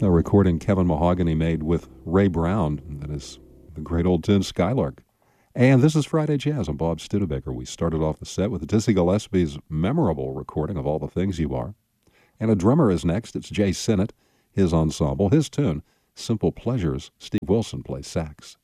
a recording Kevin Mahogany made with Ray Brown. That is the great old tune Skylark. And this is Friday Jazz. I'm Bob Studebaker. We started off the set with Dizzy Gillespie's memorable recording of All the Things You Are. And a drummer is next. It's Jay Sinnott, his ensemble, his tune, Simple Pleasures. Steve Wilson plays sax.